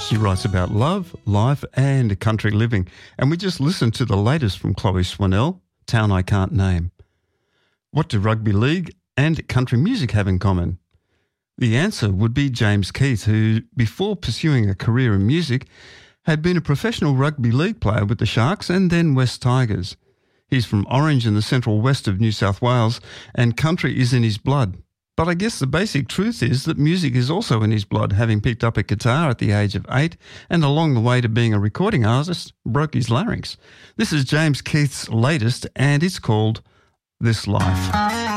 She writes about love, life and country living. And we just listened to the latest from Chloe Swanell, Town I Can't Name. What do rugby league and country music have in common? The answer would be James Keith, who, before pursuing a career in music, had been a professional rugby league player with the Sharks and then West Tigers. He's from Orange in the central west of New South Wales, and country is in his blood. But I guess the basic truth is that music is also in his blood, having picked up a guitar at the age of 8 and along the way to being a recording artist, broke his larynx. This is James Keith's latest and it's called This Life.